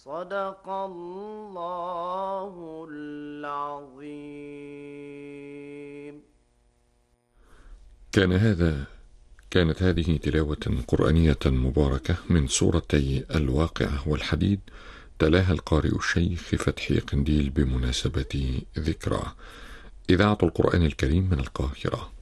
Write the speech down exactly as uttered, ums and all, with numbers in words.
صدق الله العظيم. كان هذا كانت هذه تلاوة قرآنية مباركة من سورتي الواقعة والحديد، تلاها القارئ الشيخ فتحي قنديل بمناسبة ذكرى إذاعة القرآن الكريم من القاهرة.